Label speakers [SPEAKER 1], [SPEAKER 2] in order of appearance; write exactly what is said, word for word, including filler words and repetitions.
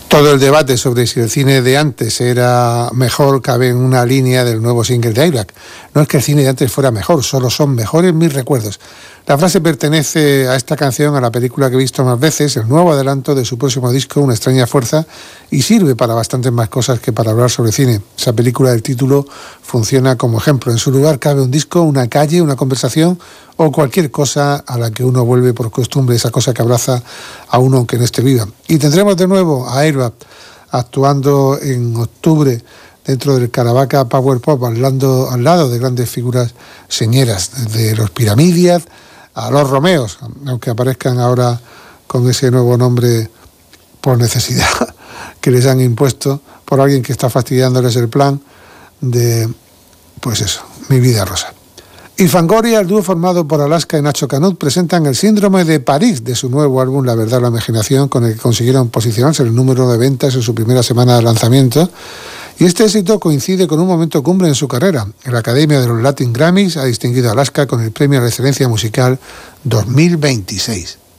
[SPEAKER 1] Todo el debate sobre si el cine de antes era mejor cabe en una línea del nuevo single de Airbag. No es que el cine de antes fuera mejor, solo son mejores mis recuerdos. La frase pertenece a esta canción, a la película que he visto más veces, el nuevo adelanto de su próximo disco, Una extraña fuerza, y sirve para bastantes más cosas que para hablar sobre cine. Esa película del título funciona como ejemplo. En su lugar cabe un disco, una calle, una conversación o cualquier cosa a la que uno vuelve por costumbre, esa cosa que abraza a uno aunque no esté viva. Y tendremos de nuevo a Airbag actuando en octubre dentro del Caravaca Power Pop, al lado, al lado de grandes figuras señeras, desde los Piramidias a los Romeos, aunque aparezcan ahora con ese nuevo nombre por necesidad que les han impuesto por alguien que está fastidiándoles el plan de, pues eso, Mi vida rosa. Y Fangoria, el dúo formado por Alaska y Nacho Canut, presentan el Síndrome de París de su nuevo álbum La verdad, la imaginación, con el que consiguieron posicionarse en el número de ventas en su primera semana de lanzamiento. Y este éxito coincide con un momento cumbre en su carrera. La Academia de los Latin Grammys ha distinguido a Alaska con el Premio a la Excelencia Musical dos mil veintiséis.